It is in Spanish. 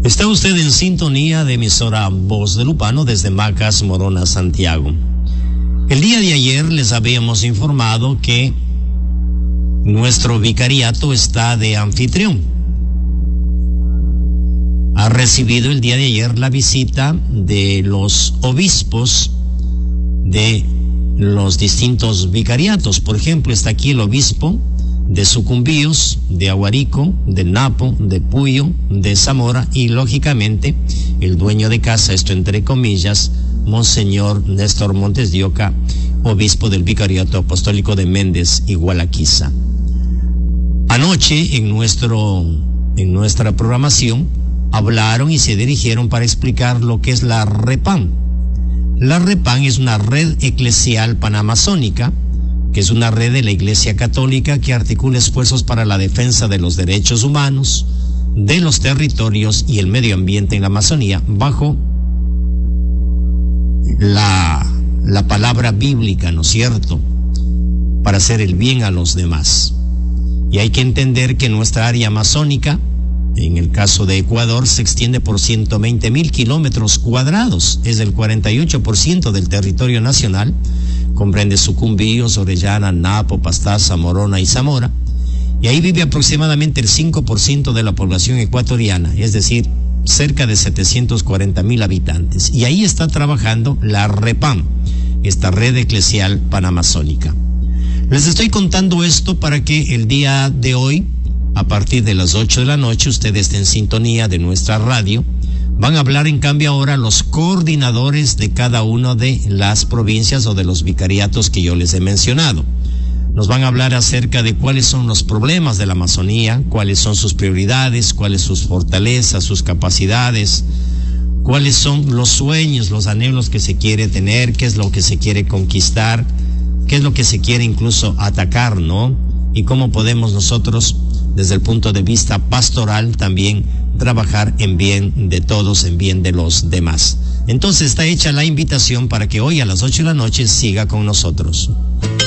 Está usted en sintonía de emisora Voz de Lupano desde Macas, Morona, Santiago. El día de ayer les habíamos informado que nuestro vicariato está de anfitrión. Ha recibido el día de ayer la visita de los obispos de los distintos vicariatos. Por ejemplo, está aquí el obispo de Sucumbíos, de Aguarico, de Napo, de Puyo, de Zamora y, lógicamente, el dueño de casa, esto entre comillas, Monseñor Néstor Montes de Oca, obispo del Vicariato Apostólico de Méndez y Gualaquiza. Anoche, en nuestra programación, hablaron y se dirigieron para explicar lo que es la REPAN. La REPAN es una red eclesial panamazónica, que es una red de la Iglesia Católica que articula esfuerzos para la defensa de los derechos humanos, de los territorios y el medio ambiente en la Amazonía, bajo la palabra bíblica, ¿no es cierto?, para hacer el bien a los demás. Y hay que entender que nuestra área amazónica, en el caso de Ecuador, se extiende por 120,000 kilómetros cuadrados, es el 48% del territorio nacional, comprende Sucumbíos, Orellana, Napo, Pastaza, Morona y Zamora, y ahí vive aproximadamente el 5% de la población ecuatoriana, es decir, cerca de 740,000 habitantes, y ahí está trabajando la REPAM, esta red eclesial panamazónica. Les estoy contando esto para que el día de hoy, a partir de las 8 de la noche, ustedes estén en sintonía de nuestra radio. Van a hablar en cambio ahora los coordinadores de cada una de las provincias o de los vicariatos que yo les he mencionado. Nos van a hablar acerca de cuáles son los problemas de la Amazonía, cuáles son sus prioridades, cuáles sus fortalezas, sus capacidades, cuáles son los sueños, los anhelos que se quiere tener, qué es lo que se quiere conquistar, qué es lo que se quiere incluso atacar, ¿no? Y cómo podemos nosotros, desde el punto de vista pastoral, también trabajar en bien de todos, en bien de los demás. Entonces está hecha la invitación para que hoy a las 8 de la noche siga con nosotros.